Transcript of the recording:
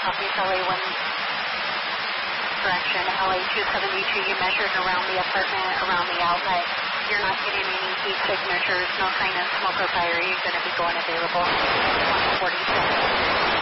Southeast LA 1 direction, LA 272. You measured around the apartment, around the outlet. You're not getting any heat signatures, no sign of smoke or fire. You're going to be going available. 147.